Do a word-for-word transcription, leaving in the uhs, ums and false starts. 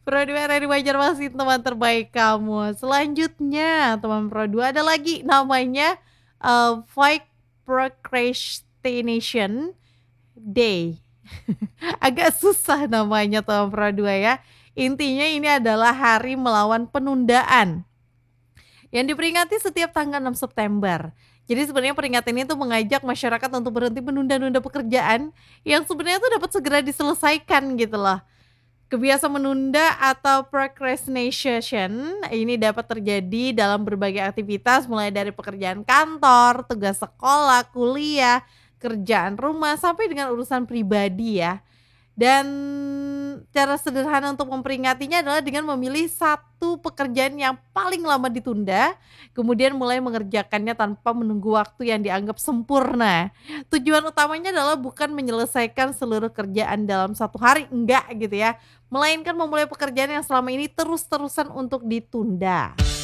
Pro dua R R I Banjarmasin teman terbaik kamu. Selanjutnya teman Pro dua ada lagi namanya, eee, Fight Procrastination Day. Agak susah namanya teman Pro dua ya. Intinya ini adalah hari melawan penundaan, yang diperingati setiap tanggal enam September. Jadi sebenarnya peringatan ini tuh mengajak masyarakat untuk berhenti menunda-nunda pekerjaan yang sebenarnya tuh dapat segera diselesaikan gitu loh. Kebiasaan menunda atau procrastination ini dapat terjadi dalam berbagai aktivitas mulai dari pekerjaan kantor, tugas sekolah, kuliah, kerjaan rumah, sampai dengan urusan pribadi ya. Dan cara sederhana untuk memperingatinya adalah dengan memilih satu pekerjaan yang paling lama ditunda, kemudian mulai mengerjakannya tanpa menunggu waktu yang dianggap sempurna. Tujuan utamanya adalah bukan menyelesaikan seluruh kerjaan dalam satu hari, enggak gitu ya, melainkan memulai pekerjaan yang selama ini terus-terusan untuk ditunda.